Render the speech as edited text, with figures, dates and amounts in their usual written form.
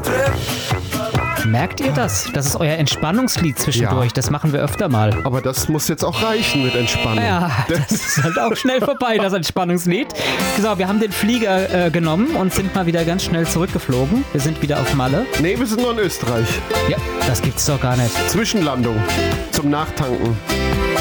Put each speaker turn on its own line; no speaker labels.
Trip.
Merkt ihr das? Das ist euer Entspannungslied zwischendurch.
Ja.
Das machen wir öfter mal.
Aber das muss jetzt auch reichen mit Entspannung.
Ja, das ist halt auch schnell vorbei, das Entspannungslied. So, wir haben den Flieger genommen und sind mal wieder ganz schnell zurückgeflogen. Wir sind wieder auf Malle.
Nee, wir sind noch in Österreich.
Ja, das gibt's doch gar nicht.
Zwischenlandung zum Nachtanken.